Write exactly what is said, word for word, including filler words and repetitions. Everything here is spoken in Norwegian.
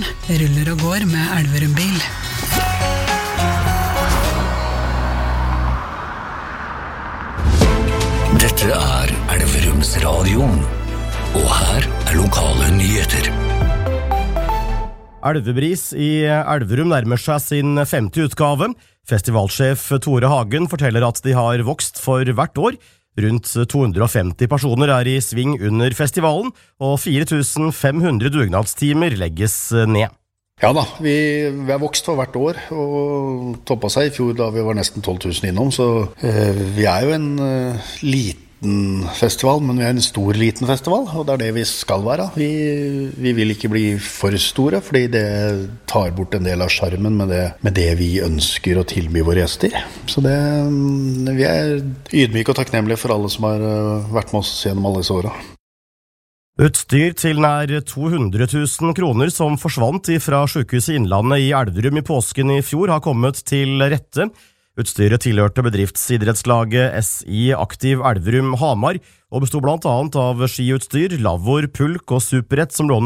ruller og går med Elverum bil. Dette er Elverums Radio, og her er lokale nyheter. Elvebris i Elverum nærmer seg sin femte utgave. Festivalsjef Tore Hagen forteller at de har vokst for hvert år. Rundt to hundre og femti personer er i sving under festivalen, og fire tusen fem hundre dugnadstimer legges ned. Ja da, vi, vi har vokst for hvert år, og toppet seg i fjor da vi var nesten tolv tusen innom, så eh, vi er jo en eh, liten festival, men vi er en stor liten festival, og det er det vi skal være. Vi, vi vil ikke bli for store, fordi det tar bort en del av skjermen med det, med det vi ønsker å tilby våre gjester. Så det, vi er ydmyke og takknemlige for alle som har vært med oss gjennom alle disse årene. Utstyr til nær to hundre tusen kroner som forsvant fra Sykehuset Innlandet i Elverum i påsken i fjor har kommet til rette. Utstyret tilhørte bedriftsidrettslaget S I Aktiv Elverum Hamar og bestod blant annet av skiutstyr, lavvor, pulk og superrett som lånes